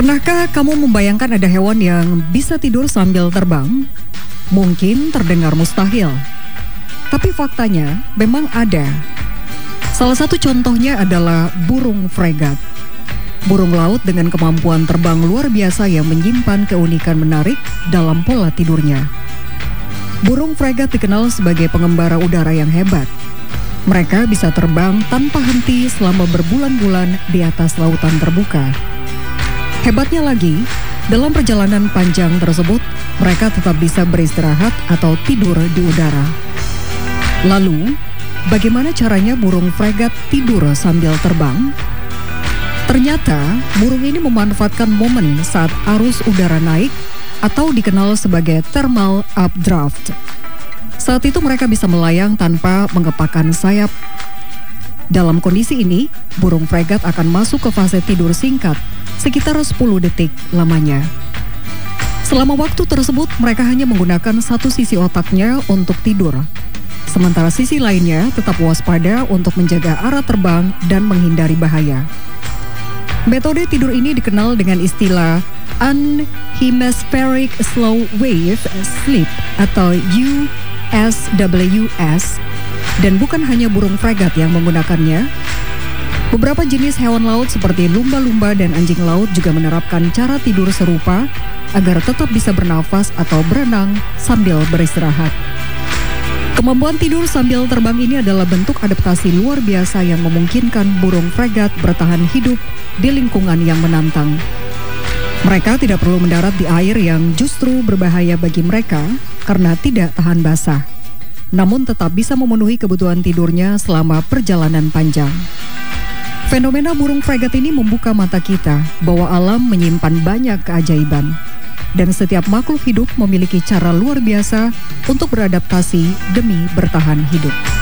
Pernahkah kamu membayangkan ada hewan yang bisa tidur sambil terbang? Mungkin terdengar mustahil, tapi faktanya memang ada. Salah satu contohnya adalah burung fregat. Burung laut dengan kemampuan terbang luar biasa yang menyimpan keunikan menarik dalam pola tidurnya. Burung fregat dikenal sebagai pengembara udara yang hebat. Mereka bisa terbang tanpa henti selama berbulan-bulan di atas lautan terbuka. Hebatnya lagi, dalam perjalanan panjang tersebut, mereka tetap bisa beristirahat atau tidur di udara. Lalu, bagaimana caranya burung fregat tidur sambil terbang? Ternyata, burung ini memanfaatkan momen saat arus udara naik atau dikenal sebagai thermal updraft. Saat itu mereka bisa melayang tanpa mengepakkan sayap. Dalam kondisi ini, burung fregat akan masuk ke fase tidur singkat, sekitar 10 detik lamanya. Selama waktu tersebut, mereka hanya menggunakan satu sisi otaknya untuk tidur. Sementara sisi lainnya tetap waspada untuk menjaga arah terbang dan menghindari bahaya. Metode tidur ini dikenal dengan istilah Unhemispheric Slow Wave Sleep atau USWS, dan bukan hanya burung fregat yang menggunakannya. Beberapa jenis hewan laut seperti lumba-lumba dan anjing laut juga menerapkan cara tidur serupa agar tetap bisa bernafas atau berenang sambil beristirahat. Kemampuan tidur sambil terbang ini adalah bentuk adaptasi luar biasa yang memungkinkan burung fregat bertahan hidup di lingkungan yang menantang. Mereka tidak perlu mendarat di air yang justru berbahaya bagi mereka karena tidak tahan basah, namun tetap bisa memenuhi kebutuhan tidurnya selama perjalanan panjang. Fenomena burung fregat ini membuka mata kita bahwa alam menyimpan banyak keajaiban, dan setiap makhluk hidup memiliki cara luar biasa untuk beradaptasi demi bertahan hidup.